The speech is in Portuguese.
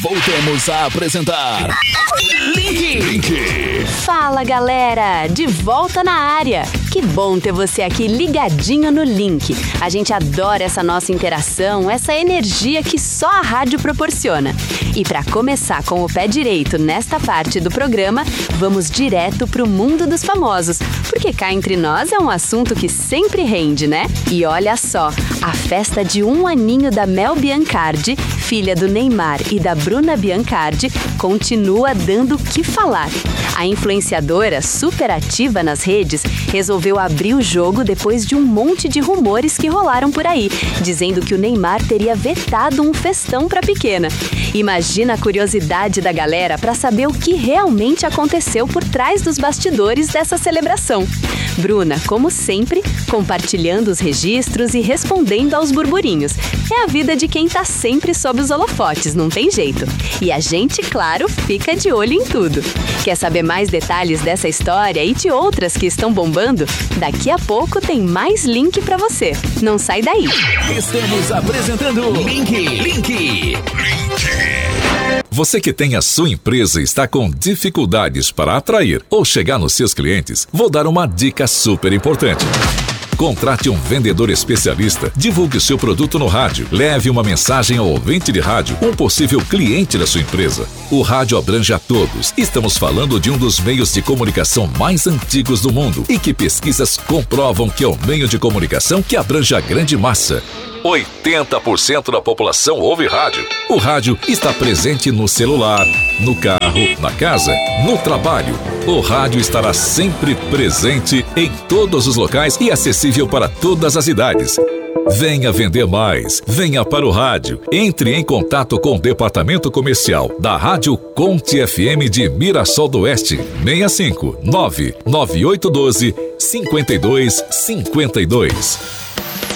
Voltamos a apresentar Link. Fala, galera! De volta na área. Que bom ter você aqui ligadinho no Link. A gente adora essa nossa interação, essa energia que só a rádio proporciona. E para começar com o pé direito nesta parte do programa, vamos direto pro mundo dos famosos, porque cá entre nós é um assunto que sempre rende, né? E olha só, a festa de 1 aninho da Mel Biancardi, filha do Neymar e da Bruna Biancardi, continua dando o que falar. A influenciadora, super ativa nas redes, resolveu abrir o jogo depois de um monte de rumores que rolaram por aí, dizendo que o Neymar teria vetado um festão para a pequena. Imagina a curiosidade da galera para saber o que realmente aconteceu por trás dos bastidores dessa celebração. Bruna, como sempre, compartilhando os registros e respondendo aos burburinhos. É a vida de quem tá sempre sob os holofotes, não tem jeito. E a gente, claro, fica de olho em tudo. Quer saber mais detalhes dessa história e de outras que estão bombando? Daqui a pouco tem mais Link pra você. Não sai daí. Estamos apresentando Link. Você que tem a sua empresa e está com dificuldades para atrair ou chegar nos seus clientes, vou dar uma dica super importante. Contrate um vendedor especialista, divulgue seu produto no rádio, leve uma mensagem ao ouvinte de rádio, um possível cliente da sua empresa. O rádio abrange a todos. Estamos falando de um dos meios de comunicação mais antigos do mundo e que pesquisas comprovam que é o meio de comunicação que abrange a grande massa. 80% da população ouve rádio. O rádio está presente no celular, no carro, na casa, no trabalho. O rádio estará sempre presente em todos os locais e acessível para todas as idades. Venha vender mais, venha para o rádio. Entre em contato com o departamento comercial da Rádio Conte FM de Mirassol do Oeste, 65 99812 5252.